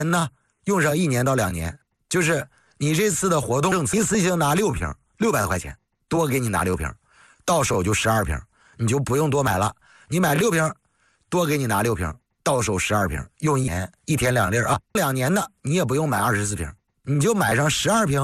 呢用上1年到2年，就是你这次的活动一次性拿6瓶，600块钱，多给你拿6瓶，到手就12瓶，你就不用多买了。你买6瓶，多给你拿6瓶，到手12瓶，用1年，1天2粒啊，2年的你也不用买24瓶，你就买上12瓶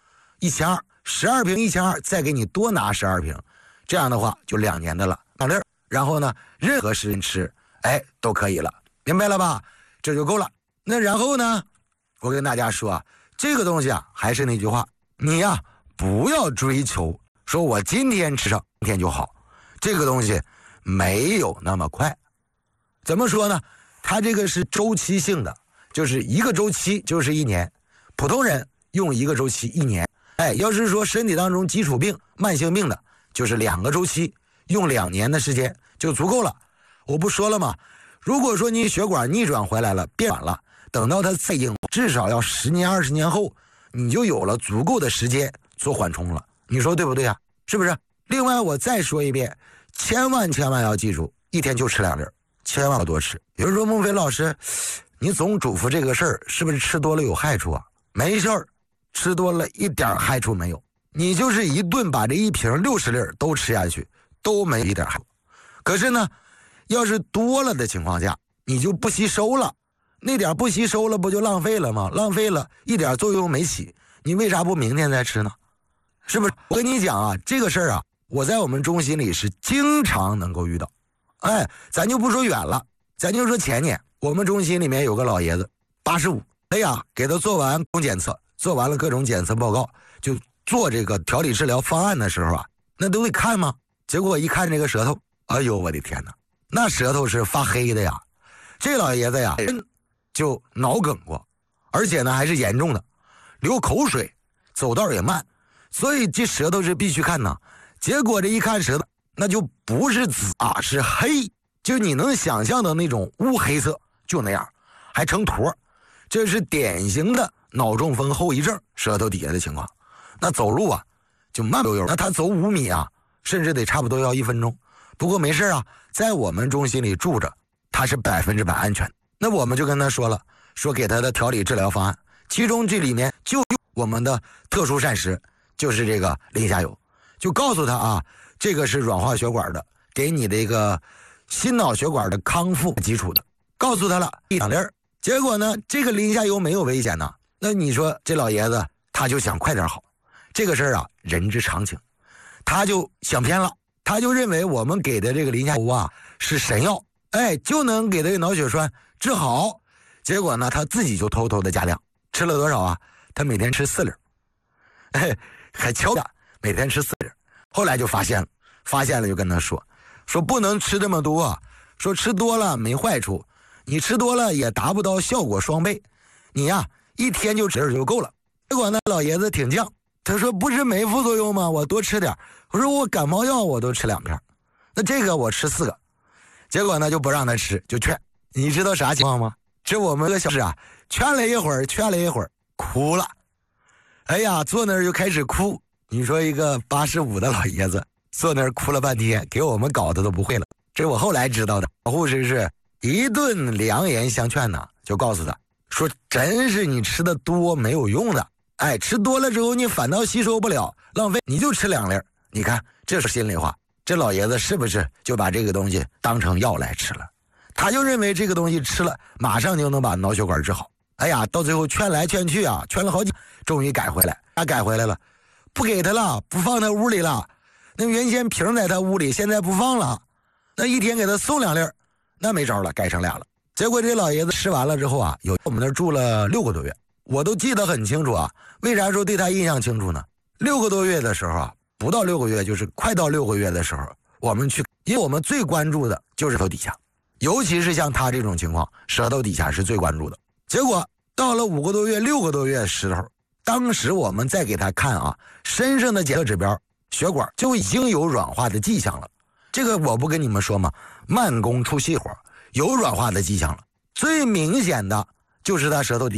，12瓶1200，再给你多拿12瓶，这样的话就2年的了，2粒，然后呢，任何时间吃，都可以了，明白了吧？这就够了。那然后呢，我跟大家说啊，这个东西啊，还是那句话，你呀，不要追求说我今天吃上明天就好，这个东西没有那么快。怎么说呢？它这个是周期性的，就是一个周期就是1年，普通人用一个周期1年。要是说身体当中基础病、慢性病的，就是2个周期，用2年的时间就足够了。我不说了吗？如果说你血管逆转回来了，变软了，等到它再硬，至少要10年、20年后，你就有了足够的时间做缓冲了。你说对不对啊？是不是？另外我再说一遍，千万要记住，1天就吃2粒，千万要多吃。有人说孟非老师，你总嘱咐这个事儿，是不是吃多了有害处啊？没事儿，吃多了一点害处没有。你就是一顿把这1瓶60粒都吃下去，都没一点害处。可是呢，要是多了的情况下，你就不吸收了，那点不吸收了，不就浪费了吗？浪费了，一点作用没起，你为啥不明天再吃呢？是不是？我跟你讲啊，这个事儿啊，我在我们中心里是经常能够遇到。咱就不说远了，咱就说前年，我们中心里面有个老爷子，85，给他做完检测，做完了各种检测报告，就做这个调理治疗方案的时候啊，那都得看吗？结果一看这个舌头，哎呦我的天哪，那舌头是发黑的呀！这老爷子呀，就脑梗过，而且呢还是严重的，流口水，走道也慢，所以这舌头是必须看呐。结果这一看舌头，那就不是紫啊，是黑，就你能想象的那种乌黑色，就那样，还成坨，这是典型的脑中风后遗症，舌头底下的情况。那走路啊，就慢悠悠，那他走5米啊，甚至得差不多要1分钟。不过没事啊，在我们中心里住着，他是100%安全。那我们就跟他说了，说给他的调理治疗方案，其中这里面就用我们的特殊膳食，就是这个磷虾油，就告诉他啊，这个是软化血管的，给你的一个心脑血管的康复基础的，告诉他了1、2粒。结果呢，这个磷虾油没有危险呐。那你说这老爷子他就想快点好，这个事儿啊，人之常情，他就想偏了，他就认为我们给的这个磷虾油啊是神药，就能给他的脑血栓治好。结果呢，他自己就偷偷的加量，吃了多少啊？他每天吃4粒，还敲的，每天吃4粒。后来就发现了就跟他说不能吃这么多，说吃多了没坏处，你吃多了也达不到效果双倍，你呀1天就吃就够了。结果呢，老爷子挺犟，他说不是没副作用吗？我多吃点。我说我感冒药我都吃2片，那这个我吃4个。结果呢就不让他吃，就劝。你知道啥情况吗？这我们的小事啊，劝了一会儿，哭了。坐那儿就开始哭。你说一个85的老爷子坐那儿哭了半天，给我们搞得都不会了。这我后来知道的，护士是一顿良言相劝呢，就告诉他说，真是你吃的多没有用的，吃多了之后你反倒吸收不了，浪费，你就吃2粒。你看这是心里话，这老爷子是不是就把这个东西当成药来吃了？他就认为这个东西吃了马上就能把脑血管治好。到最后劝来劝去啊，劝了好几，终于改回来。他改回来了，不给他了，不放他屋里了。那原先瓶在他屋里，现在不放了。那1天给他送2粒，那没招了，改成2了。结果这老爷子吃完了之后啊，我们那儿住了6个多月，我都记得很清楚啊。为啥说对他印象清楚呢？6个多月的时候啊，不到6个月，就是快到6个月的时候，我们去，因为我们最关注的就是舌头底下，尤其是像他这种情况，舌头底下是最关注的。结果到了5个多月、6个多月的时候，当时我们再给他看啊，身上的检测指标，血管就已经有软化的迹象了。这个我不跟你们说吗？慢工出细活，有软化的迹象了。最明显的就是他舌头底